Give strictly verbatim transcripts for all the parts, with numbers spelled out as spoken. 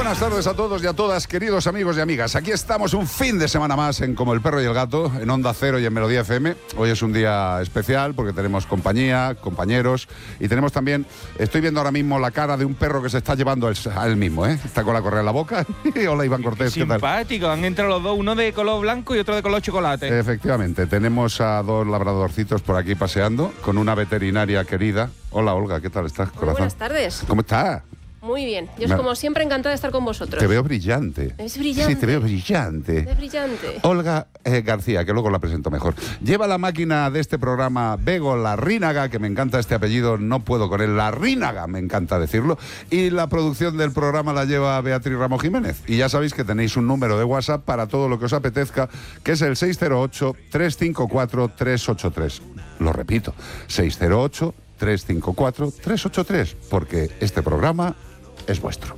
buenas tardes a todos y a todas, queridos amigos y amigas. Aquí estamos un fin de semana más en Como el Perro y el Gato, en Onda Cero y en Melodía F M. Hoy es un día especial porque tenemos compañía, compañeros y tenemos también, estoy viendo ahora mismo la cara de un perro que se está llevando a él, a él mismo, ¿eh? Está con la correa en la boca. Hola, Iván Cortés, ¿qué tal? Simpático, han entrado los dos, uno de color blanco y otro de color chocolate. Efectivamente, tenemos a dos labradorcitos por aquí paseando con una veterinaria querida. Hola, Olga, ¿qué tal estás, Muy corazón? buenas tardes. ¿Cómo estás? Muy bien. Yo, Me- como siempre, encantada de estar con vosotros. Te veo brillante. Es brillante. Sí, te veo brillante. Es brillante. Olga eh, García, que luego la presento mejor. Lleva la máquina de este programa Bego Larrínaga, que me encanta este apellido, no puedo con él, Larrínaga, me encanta decirlo. Y la producción del programa la lleva Beatriz Ramos Jiménez. Y ya sabéis que tenéis un número de WhatsApp para todo lo que os apetezca, que es el seis cero ocho, tres cinco cuatro, tres ocho tres. Lo repito, seis cero ocho, tres cinco cuatro, tres ocho tres, porque este programa es vuestro.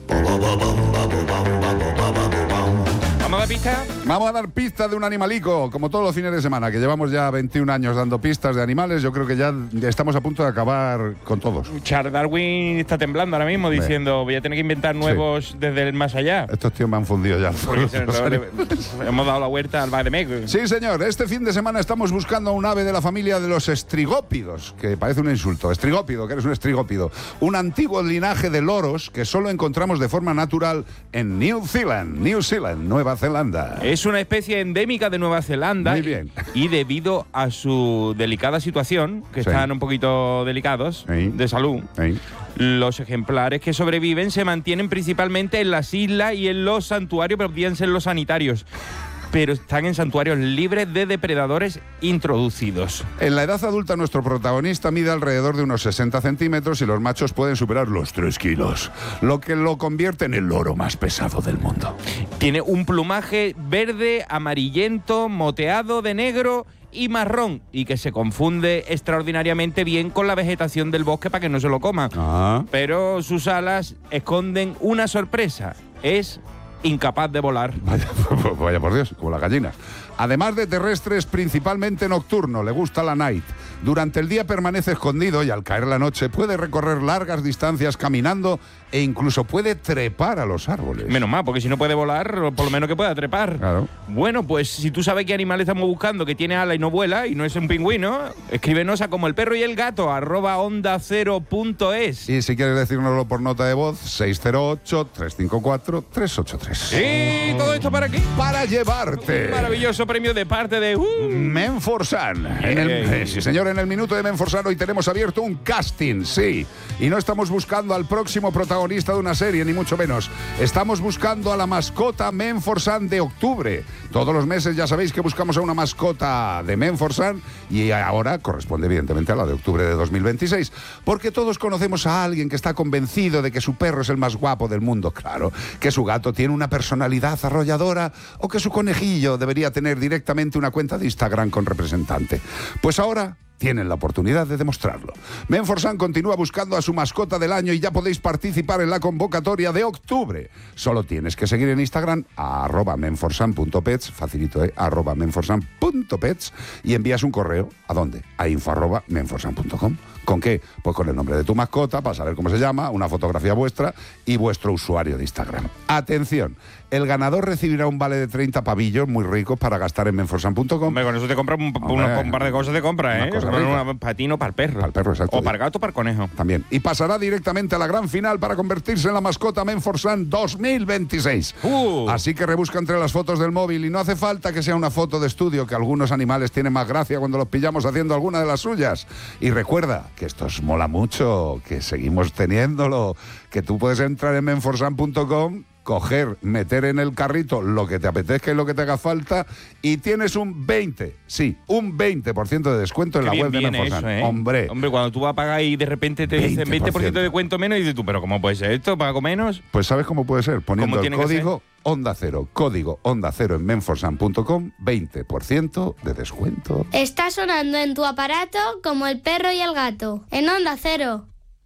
¿Vamos a dar pista? Vamos a dar pistas de un animalico, como todos los fines de semana, que llevamos ya veintiún años dando pistas de animales. Yo creo que ya estamos a punto de acabar con todos. Charles Darwin está temblando ahora mismo, diciendo voy a tener que inventar nuevos desde el más allá. Estos tíos me han fundido ya. Porque se- lo- le- hemos dado la vuelta al Bademecum. Sí, señor. Este fin de semana estamos buscando a un ave de la familia de los estrigópidos, que parece un insulto. Estrigópido, que eres un estrigópido. Un antiguo linaje de loros que solo encontramos de forma natural en New Zealand, New Zealand, Nueva Zelanda. Es una especie endémica de Nueva Zelanda. Muy bien. Y, y debido a su delicada situación, que Sí. están un poquito delicados Sí. de salud, ¿Eh? los ejemplares que sobreviven se mantienen principalmente en las islas y en los santuarios, pero podrían ser los sanitarios. Pero están en santuarios libres de depredadores introducidos. En la edad adulta nuestro protagonista mide alrededor de unos sesenta centímetros y los machos pueden superar los tres kilos, lo que lo convierte en el loro más pesado del mundo. Tiene un plumaje verde, amarillento, moteado de negro y marrón, y que se confunde extraordinariamente bien con la vegetación del bosque para que no se lo coma. Ah. Pero sus alas esconden una sorpresa. Es incapaz de volar. Vaya, vaya por Dios, como las gallinas. Además de terrestres, principalmente nocturno, le gusta la night. Durante el día permanece escondido y al caer la noche puede recorrer largas distancias caminando e incluso puede trepar a los árboles. Menos mal, porque si no puede volar, por lo menos que pueda trepar. Claro. Bueno, pues si tú sabes qué animal estamos buscando, que tiene ala y no vuela, y no es un pingüino, escríbenos a como el perro y el gato, arroba onda cero punto es. Y si quieres decírnoslo por nota de voz, seis cero ocho, tres cinco cuatro, tres ocho tres. Y todo esto para aquí. Para llevarte Un maravilloso premio de parte de... Uh, Menforsan. En el, Ey. eh, sí, señor, en el minuto de Menforsan hoy tenemos abierto un casting, sí. Y no estamos buscando al próximo protagonista de una serie, ni mucho menos. Estamos buscando a la mascota Menforsan de octubre. Todos los meses ya sabéis que buscamos a una mascota de Menforsan y ahora corresponde evidentemente a la de octubre de dos mil veintiséis. Porque todos conocemos a alguien que está convencido de que su perro es el más guapo del mundo, claro. Que su gato tiene una personalidad arrolladora o que su conejillo debería tener directamente una cuenta de Instagram con representante. Pues ahora tienen la oportunidad de demostrarlo. Menforsan continúa buscando a su mascota del año y ya podéis participar en la convocatoria de octubre. Solo tienes que seguir en Instagram a arroba menforsan punto pets, facilito, ¿eh? arroba menforsan punto pets y envías un correo. ¿A dónde? A info arroba menforsan punto com. ¿Con qué? Pues con el nombre de tu mascota, para saber cómo se llama, una fotografía vuestra y vuestro usuario de Instagram. Atención, el ganador recibirá un vale de treinta pavillos muy ricos para gastar en menforsan punto com. Hombre, con eso te compras un, Hombre, unos- un par de cosas, te compras, una ¿eh? cosa Compras rica. una patino para el perro. Para el perro, exacto. O para el gato o para el conejo. También. Y pasará directamente a la gran final para convertirse en la mascota Menforsan dos mil veintiséis. Uh. Así que rebusca entre las fotos del móvil y no hace falta que sea una foto de estudio, que algunos animales tienen más gracia cuando los pillamos haciendo alguna de las suyas. Y recuerda que esto os mola mucho, que seguimos teniéndolo, que tú puedes entrar en menforsan punto com, coger, meter en el carrito lo que te apetezca y lo que te haga falta y tienes un veinte, sí, un veinte por ciento de descuento en Qué la bien web de viene Menforsan. eso, ¿eh? Hombre. Hombre, cuando tú vas a pagar y de repente te dicen veinte por ciento de descuento menos, y dices tú, ¿pero cómo puede ser esto? ¿Pago menos? Pues ¿sabes cómo puede ser? Poniendo el tiene que código Onda Cero, código Onda Cero en menforsan punto com, veinte por ciento de descuento. Está sonando en tu aparato Como el perro y el gato, en Onda Cero.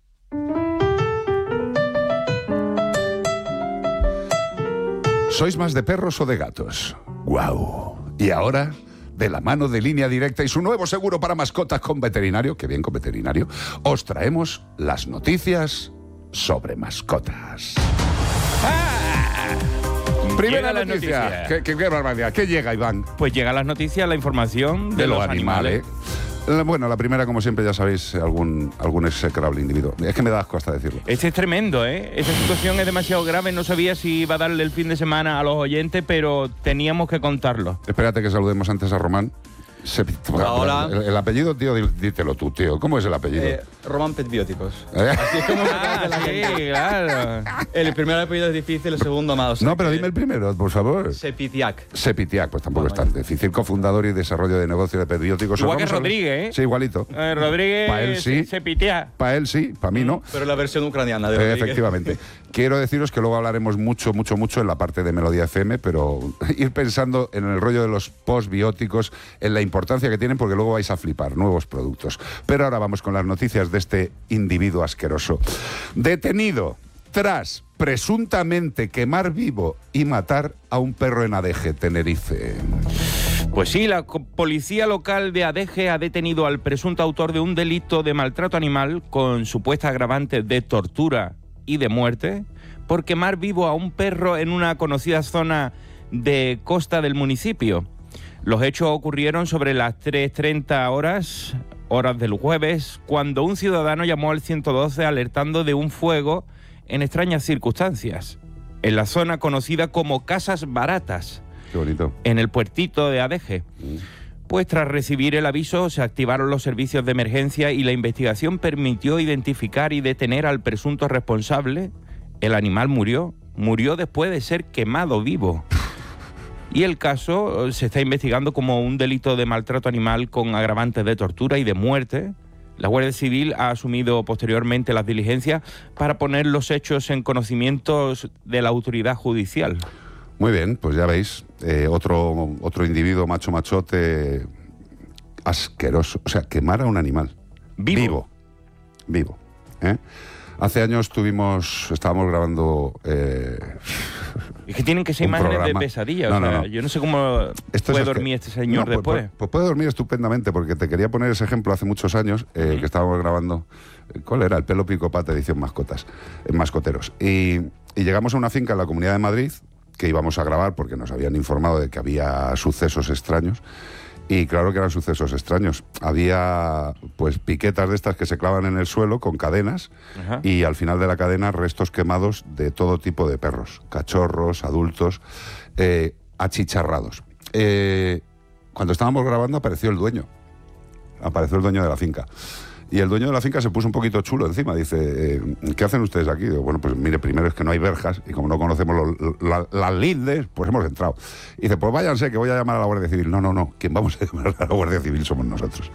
¿Sois más de perros o de gatos? ¡Guau! Y ahora, de la mano de Línea Directa y su nuevo seguro para mascotas con veterinario, que bien con veterinario, os traemos las noticias sobre mascotas. ¡Ah! Primera Llega la noticia. noticia. ¿Qué, qué, qué barbaridad. ¿Qué llega, Iván? Pues llega a las noticias la información de, De los los animales. animales. Eh, Bueno, la primera, como siempre, ya sabéis, algún, algún execrable individuo. Es que me da asco hasta decirlo. Este es tremendo, ¿eh? Esta situación es demasiado grave. No sabía si iba a darle el fin de semana a los oyentes, pero teníamos que contarlo. Espérate que saludemos antes a Román. Se- Hola, hola. El, el apellido, tío, dí- dítelo tú, tío. ¿Cómo es el apellido? Eh, Román Petbióticos. ¿Eh? Así es como se Ah, conoce la sí, gente. claro. El primer apellido es difícil, el segundo más. o sea No, pero que- dime el primero, por favor. Sepitiac. Sepitiac, pues tampoco Bueno, es tan difícil. Cofundador y desarrollo de negocio de periódicos. Igual que Vamos a ver- Rodríguez, ¿eh? Sí, igualito. Eh, Rodríguez Pa' él sí. se, se pitea. Para él sí, para mí no. Pero la versión ucraniana de Eh, Rodríguez. efectivamente. Quiero deciros que luego hablaremos mucho, mucho, mucho en la parte de Melodía F M, pero ir pensando en el rollo de los postbióticos, en la importancia que tienen, porque luego vais a flipar, nuevos productos. Pero ahora vamos con las noticias de este individuo asqueroso. Detenido tras presuntamente quemar vivo y matar a un perro en Adeje, Tenerife. Pues sí, la co- policía local de Adeje ha detenido al presunto autor de un delito de maltrato animal con supuesta agravante de tortura y de muerte por quemar vivo a un perro en una conocida zona de costa del municipio. Los hechos ocurrieron sobre las tres treinta horas, horas del jueves, cuando un ciudadano llamó al ciento doce alertando de un fuego en extrañas circunstancias, en la zona conocida como Casas Baratas, Qué bonito. en el puertito de Adeje. Pues tras recibir el aviso se activaron los servicios de emergencia y la investigación permitió identificar y detener al presunto responsable. El animal murió, murió después de ser quemado vivo. Y el caso se está investigando como un delito de maltrato animal con agravantes de tortura y de muerte. La Guardia Civil ha asumido posteriormente las diligencias para poner los hechos en conocimiento de la autoridad judicial. Muy bien, pues ya veis, eh, otro, otro individuo macho machote asqueroso. O sea, quemar a un animal. Vivo. Vivo. Vivo, ¿eh? Hace años tuvimos, estábamos grabando... eh, Es que tienen que ser Un imágenes programa. de pesadilla. No, o sea, no, no. Yo no sé cómo Esto puede es asque- dormir este señor No, pues- después. Pues, pues puede dormir estupendamente, porque te quería poner ese ejemplo hace muchos años, eh, Ujú. que estábamos grabando, eh, ¿cuál era? El Pelo Picopata edición mascotas, en mascoteros. Y, y llegamos a una finca en la Comunidad de Madrid, que íbamos a grabar porque nos habían informado de que había sucesos extraños. Y claro que eran sucesos extraños. Había pues piquetas de estas que se clavan en el suelo con cadenas Ajá. y al final de la cadena restos quemados de todo tipo de perros, cachorros, adultos, eh, achicharrados. Eh, cuando estábamos grabando apareció el dueño, apareció el dueño de la finca. Y el dueño de la finca se puso un poquito chulo encima. Dice, eh, ¿qué hacen ustedes aquí? Digo, bueno, pues mire, primero es que no hay verjas y como no conocemos los- la- las lindes, pues hemos entrado. Y dice, pues váyanse que voy a llamar a la Guardia Civil. No, no, no, quien vamos a llamar a la Guardia Civil somos nosotros.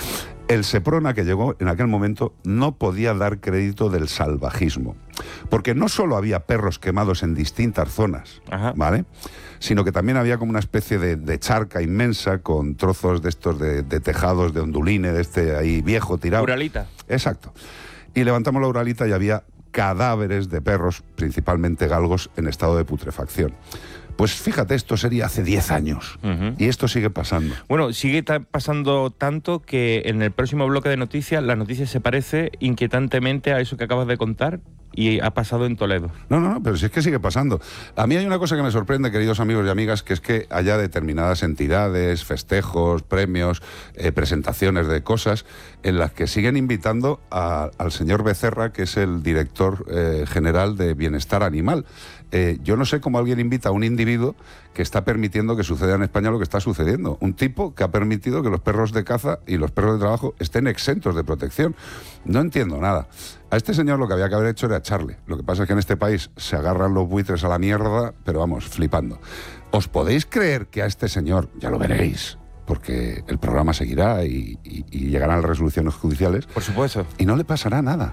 El Seprona que llegó en aquel momento no podía dar crédito del salvajismo, porque no solo había perros quemados en distintas zonas, Ajá. ¿vale?, sino que también había como una especie de, de charca inmensa con trozos de estos de, de tejados de onduline, de este ahí viejo tirado. Uralita. Exacto. Y levantamos la Uralita y había cadáveres de perros, principalmente galgos, en estado de putrefacción. Pues fíjate, esto sería hace diez años. Ujú. Y esto sigue pasando. Bueno, sigue ta- pasando tanto que en el próximo bloque de noticias, la noticia se parece inquietantemente a eso que acabas de contar y ha pasado en Toledo. No, no, no, pero si es que sigue pasando. A mí hay una cosa que me sorprende, queridos amigos y amigas, que es que haya determinadas entidades, festejos, premios, eh, presentaciones de cosas, en las que siguen invitando a- al señor Becerra, que es el director eh, general de Bienestar Animal. Eh, yo no sé cómo alguien invita a un individuo que está permitiendo que suceda en España lo que está sucediendo. Un tipo que ha permitido que los perros de caza y los perros de trabajo estén exentos de protección. No entiendo nada. A este señor lo que había que haber hecho era echarle. Lo que pasa es que en este país se agarran los buitres a la mierda, pero vamos, flipando. ¿Os podéis creer que a este señor, ya lo veréis, porque el programa seguirá y, y, y llegarán las resoluciones judiciales, Por supuesto. y no le pasará nada?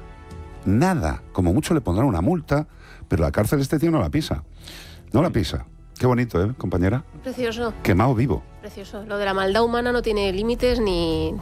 Nada. Como mucho le pondrán una multa, pero la cárcel este tío no la pisa. No la pisa. Qué bonito, ¿eh, compañera? Precioso, Quemado vivo. precioso. Lo de la maldad humana no tiene límites ni,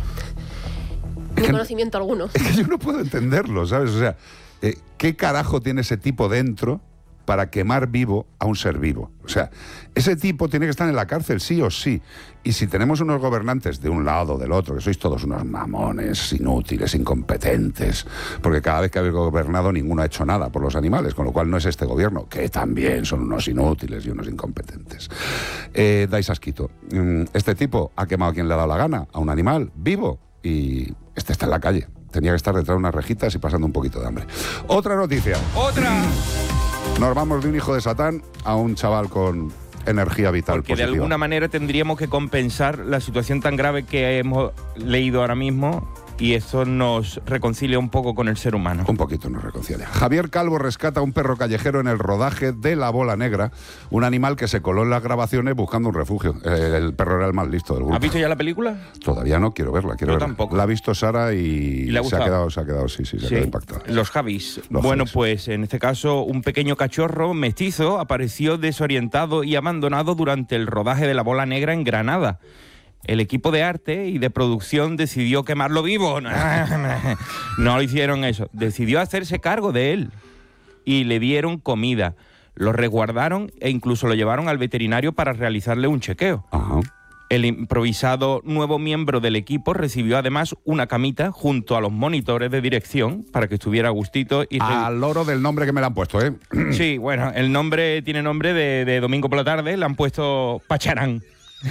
ni que- conocimiento alguno. Es que yo no puedo entenderlo, ¿sabes? O sea, eh, ¿qué carajo tiene ese tipo dentro para quemar vivo a un ser vivo. O sea, ese tipo tiene que estar en la cárcel, sí o sí. Y si tenemos unos gobernantes de un lado o del otro, que sois todos unos mamones, inútiles, incompetentes, porque cada vez que habéis gobernado ninguno ha hecho nada por los animales, con lo cual no es este gobierno, que también son unos inútiles y unos incompetentes. Eh, dais asquito. Este tipo ha quemado a quien le ha dado la gana, a un animal vivo, y este está en la calle. Tenía que estar detrás de unas rejitas y pasando un poquito de hambre. Otra noticia. ¡Otra! Nos vamos de un hijo de Satán a un chaval con energía vital Porque positiva. de alguna manera tendríamos que compensar la situación tan grave que hemos leído ahora mismo, y eso nos reconcilia un poco con el ser humano. Un poquito nos reconcilia. Javier Calvo rescata a un perro callejero en el rodaje de La Bola Negra, un animal que se coló en las grabaciones buscando un refugio. Eh, el perro era el más listo del grupo. ¿Has visto ya la película? Todavía no, quiero verla, quiero Yo verla. tampoco. La ha visto Sara y, ¿Y le ha se ha gustado? quedado, se ha quedado, sí, sí, se ha quedado impactada. Los Javis. Los bueno, Javis. pues en este caso un pequeño cachorro mestizo apareció desorientado y abandonado durante el rodaje de La Bola Negra en Granada. El equipo de arte y de producción decidió quemarlo vivo. No lo hicieron eso. Decidió hacerse cargo de él y le dieron comida. Lo resguardaron e incluso lo llevaron al veterinario para realizarle un chequeo. Ajá. El improvisado nuevo miembro del equipo recibió además una camita junto a los monitores de dirección para que estuviera a gustito. Y Al loro del nombre que me le han puesto, ¿eh? Sí, bueno, el nombre tiene nombre de, de domingo por la tarde, le han puesto Pacharán.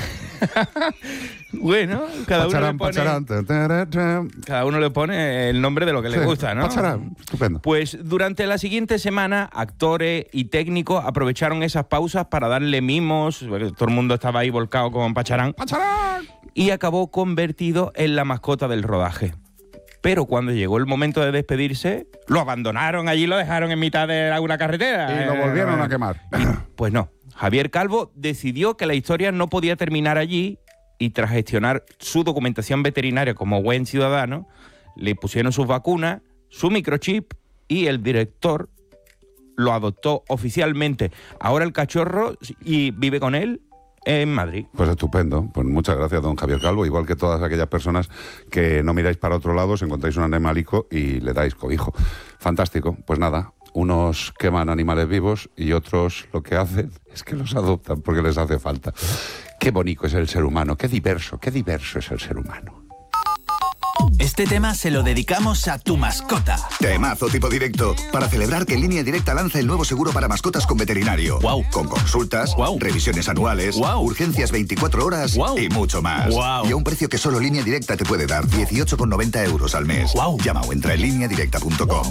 Bueno, cada uno, Pacharán, le pone, pacharán, ta, ta, ta. cada uno le pone el nombre de lo que Sí, le gusta, ¿no? Pacharán, estupendo. Pues durante la siguiente semana, actores y técnicos aprovecharon esas pausas para darle mimos. Todo el mundo estaba ahí volcado con Pacharán. ¡Pacharán! Y acabó convertido en la mascota del rodaje. Pero cuando llegó el momento de despedirse, lo abandonaron allí, lo dejaron en mitad de alguna carretera. Y lo volvieron a quemar. Y, pues no. Javier Calvo decidió que la historia no podía terminar allí y tras gestionar su documentación veterinaria como buen ciudadano, le pusieron sus vacunas, su microchip y el director lo adoptó oficialmente. Ahora el cachorro y vive con él en Madrid. Pues estupendo. Pues muchas gracias, don Javier Calvo. Igual que todas aquellas personas que no miráis para otro lado, os encontráis un animalico y le dais cobijo. Fantástico. Pues nada, unos queman animales vivos y otros lo que hacen es que los adoptan porque les hace falta. Qué bonito es el ser humano, qué diverso, qué diverso es el ser humano. Este tema se lo dedicamos a tu mascota. Temazo tipo directo. Para celebrar que Línea Directa lanza el nuevo seguro para mascotas con veterinario. Guau. Con consultas, Guau. revisiones anuales, Guau. urgencias veinticuatro horas Guau. y mucho más. Guau. Y a un precio que solo Línea Directa te puede dar, dieciocho con noventa euros al mes. Guau. Llama o entra en línea directa punto com.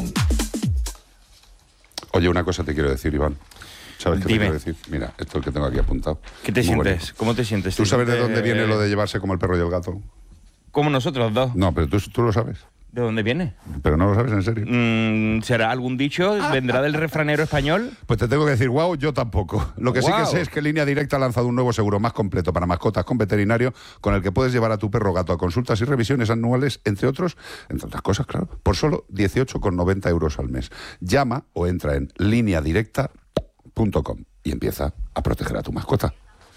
Oye, una cosa te quiero decir, Iván. ¿Sabes qué te Dime. quiero decir? Mira, esto es lo que tengo aquí apuntado. ¿Qué te Muy sientes? bonito. ¿Cómo te sientes? ¿Tú ¿Te sabes de sientes, dónde viene eh, lo de llevarse como el perro y el gato? Como nosotros dos. No, pero tú, tú lo sabes. ¿De dónde viene? Pero no lo sabes en serio. Mm, ¿Será algún dicho? ¿Vendrá del refranero español? Pues te tengo que decir, wow, yo tampoco. Lo que sí que Guau. sé es que Línea Directa ha lanzado un nuevo seguro más completo para mascotas con veterinario, con el que puedes llevar a tu perro o gato a consultas y revisiones anuales, entre otros, entre otras cosas, claro, por solo dieciocho con noventa euros al mes. Llama o entra en línea directa punto com y empieza a proteger a tu mascota.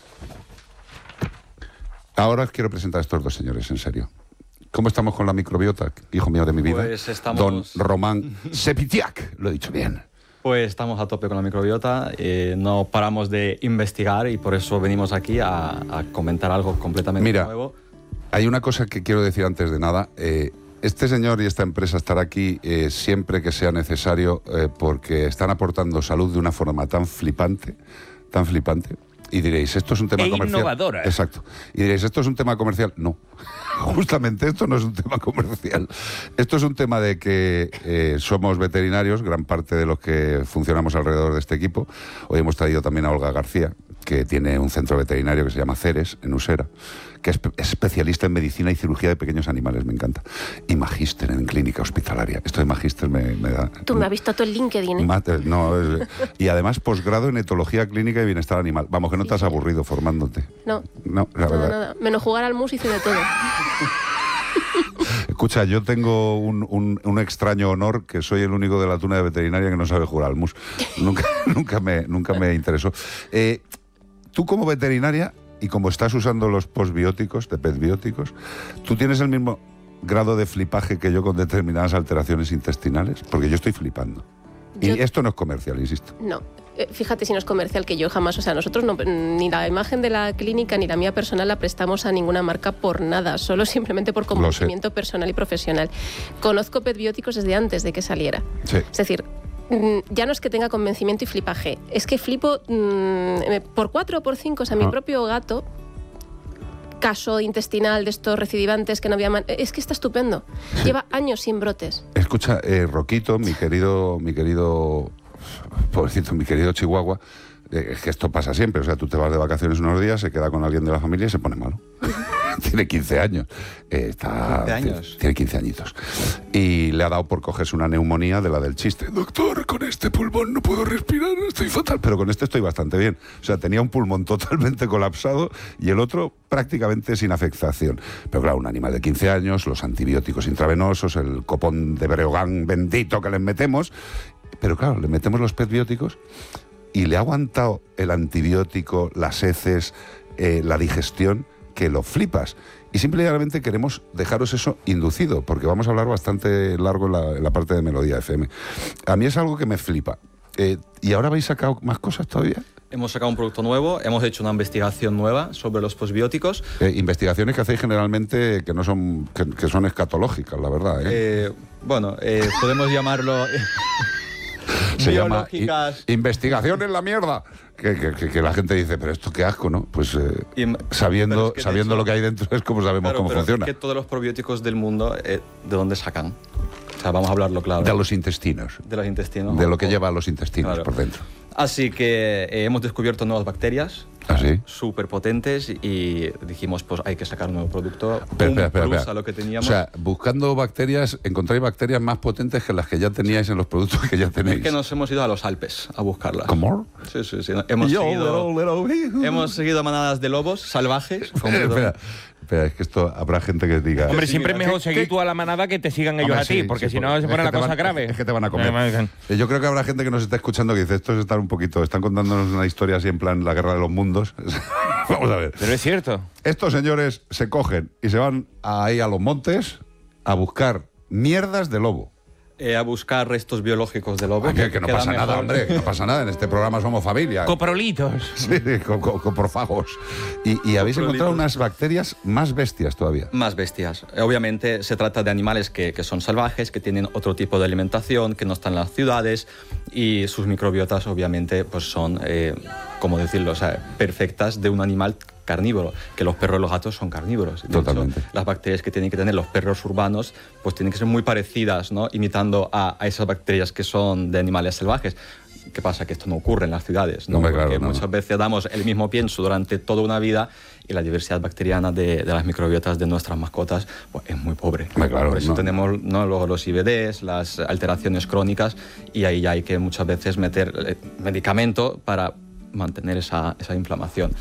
Ahora os quiero presentar a estos dos señores, en serio. ¿Cómo estamos con la microbiota, hijo mío de mi vida? Pues estamos- Don Román Sepitiak, lo he dicho bien. Pues estamos a tope con la microbiota, eh, no paramos de investigar y por eso venimos aquí a, a comentar algo completamente Mira, nuevo. Hay una cosa que quiero decir antes de nada. Eh, este señor y esta empresa estará aquí eh, siempre que sea necesario eh, porque están aportando salud de una forma tan flipante, tan flipante. Y diréis, ¿esto es un tema E comercial? innovadora. Exacto. Y diréis, ¿esto es un tema comercial? No. Justamente esto no es un tema comercial. Esto es un tema de que eh, somos veterinarios, gran parte de los que funcionamos alrededor de este equipo. Hoy hemos traído también a Olga García, que tiene un centro veterinario que se llama Ceres, en Usera, que es es especialista en medicina y cirugía de pequeños animales, me encanta. Y magíster en clínica hospitalaria. Esto de magíster me, me da... Tú me has visto todo el LinkedIn, ¿eh? Mate- no, es- y además posgrado en etología clínica y bienestar animal. Vamos, que no te has aburrido formándote. No, No, la nada, verdad. nada. Menos jugar al mus hice de todo. Escucha, yo tengo un, un- un extraño honor que soy el único de la tuna de veterinaria que no sabe jugar al mus. Nunca, nunca, me, nunca me interesó. Eh, tú como veterinaria, y como estás usando los postbióticos, de petbióticos, ¿tú tienes el mismo grado de flipaje que yo con determinadas alteraciones intestinales? Porque yo estoy flipando. Y Yo- esto no es comercial, insisto. No, eh, fíjate si no es comercial, que yo jamás, o sea, nosotros no, ni la imagen de la clínica ni la mía personal la prestamos a ninguna marca por nada, solo simplemente por convencimiento personal y profesional. Conozco Petbióticos desde antes de que saliera. Sí. Es decir, ya no es que tenga convencimiento y flipaje, es que flipo mmm, por cuatro o por cinco, o sea, ah. mi propio gato, caso intestinal de estos recidivantes que no había... Man- es que está estupendo. Sí. Lleva años sin brotes. Escucha, eh, Roquito, mi querido, mi querido, pobrecito, mi querido Chihuahua, eh, es que esto pasa siempre. O sea, tú te vas de vacaciones unos días, se queda con alguien de la familia y se pone malo. Tiene quince años. Eh, está, ¿quince años? Tiene quince añitos. Y le ha dado por cogerse una neumonía de la del chiste. Doctor, con este pulmón no puedo respirar, estoy fatal. Pero con este estoy bastante bien. O sea, tenía un pulmón totalmente colapsado y el otro prácticamente sin afectación. Pero claro, un animal de quince años, los antibióticos intravenosos, el copón de Breogán bendito que les metemos. Pero claro, le metemos los petbióticos y le ha aguantado el antibiótico, las heces, eh, la digestión, que lo flipas. Y simplemente queremos dejaros eso inducido, porque vamos a hablar bastante largo en la, en la parte de Melodía F M. A mí es algo que me flipa. Eh, ¿Y ahora habéis sacado más cosas todavía? Hemos sacado un producto nuevo, hemos hecho una investigación nueva sobre los postbióticos. Eh, investigaciones que hacéis generalmente que no son, que, que son escatológicas, la verdad. ¿eh? Eh, bueno, eh, podemos llamarlo... Se biológicas. llama investigación en la mierda. Que, que, que la gente dice, pero esto qué asco, ¿no? Pues eh, y, sabiendo, es que sabiendo hecho, lo que hay dentro es como sabemos claro, cómo pero funciona. Es que todos los probióticos del mundo, eh, ¿de dónde sacan? O sea, vamos a hablarlo claro. De los intestinos. De los intestinos. De lo que o, lleva a los intestinos claro. por dentro. Así que eh, hemos descubierto nuevas bacterias. ¿Ah, sí? Súper potentes y dijimos, pues hay que sacar un nuevo producto. Espera, espera, espera, plus espera. a lo que teníamos. O sea, buscando bacterias, encontráis bacterias más potentes que las que ya teníais en los productos que ya tenéis. Es que nos hemos ido a los Alpes a buscarlas. ¿Cómo? Sí, sí, sí. Hemos, Yo, seguido, little, little. hemos seguido manadas de lobos salvajes. Espera, espera, espera, es que esto habrá gente que diga... Hombre, Sí, siempre es ¿qué- mejor qué- seguir tú a la manada que te sigan ellos Hombre, a ti, sí, porque sí, si no porque se es pone que la te cosa van- grave. Es que te van a comer. Eh, Eh, Yo creo que habrá gente que nos está escuchando que dice, esto es estar un poquito, están contándonos una historia así en plan la guerra de los mundos. Vamos a ver. Pero es cierto. Estos señores se cogen y se van ahí a los montes a buscar mierdas de lobo. Eh, a buscar restos biológicos de lobo. Ah, que, que no queda pasa nada, mejor. hombre, que no pasa nada. En este programa somos familia. Coprolitos. Sí, con, con, con porfagos. Y, y habéis encontrado unas bacterias más bestias todavía. Más bestias. Eh, Obviamente se trata de animales que, que son salvajes, que tienen otro tipo de alimentación, que no están en las ciudades y sus microbiotas obviamente pues son, eh, ¿cómo decirlo? O sea, perfectas de un animal carnívoro, que los perros y los gatos son carnívoros. De Totalmente. hecho, las bacterias que tienen que tener los perros urbanos pues tienen que ser muy parecidas, ¿no? Imitando a, a esas bacterias que son de animales salvajes. ¿Qué pasa? Que esto no ocurre en las ciudades, ¿no? No, Porque claro, no. muchas veces damos el mismo pienso durante toda una vida y la diversidad bacteriana de, de las microbiotas de nuestras mascotas pues, es muy pobre. Hombre, claro, Por eso no. tenemos, ¿no? Luego los I B Ds, las alteraciones crónicas y ahí ya hay que muchas veces meter eh, medicamento para mantener esa, esa inflamación.